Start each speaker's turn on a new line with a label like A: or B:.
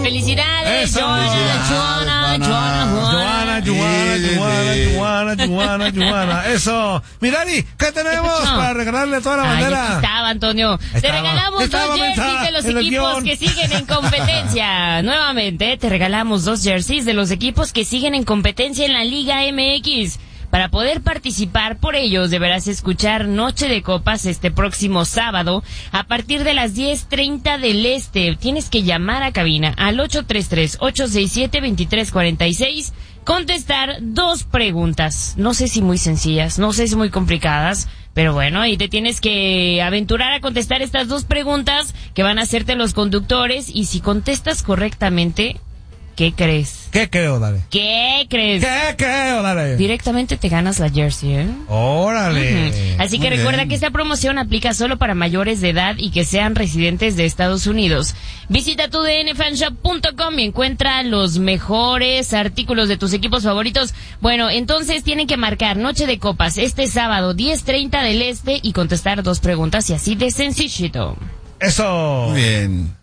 A: ¡Felicidades,
B: Eso. Joana. Eso. Mirari, ¿qué tenemos para regalarle a toda la bandera?
A: Aquí estaba, Antonio. Te regalamos dos jerseys de los equipos que siguen en competencia. Nuevamente, te regalamos dos jerseys de los equipos que siguen en competencia en la Liga MX. Para poder participar por ellos, deberás escuchar Noche de Copas este próximo sábado a partir de las 10:30 del Este. Tienes que llamar a cabina al 833-867-2346, contestar dos preguntas. No sé si muy sencillas, no sé si muy complicadas, pero bueno, ahí te tienes que aventurar a contestar estas dos preguntas que van a hacerte los conductores, y si contestas correctamente, ¿qué crees?
B: ¿Qué creo, dale?
A: ¿Qué crees?
B: ¿Qué creo, dale?
A: Directamente te ganas la jersey, ¿eh?
B: ¡Órale!
A: Así que recuerda que esta promoción aplica solo para mayores de edad y que sean residentes de Estados Unidos. Visita tu dnfanshop.com y encuentra los mejores artículos de tus equipos favoritos. Bueno, entonces tienen que marcar Noche de Copas este sábado 10:30 del Este y contestar dos preguntas, y así de sencillito.
B: Eso.
C: Muy bien.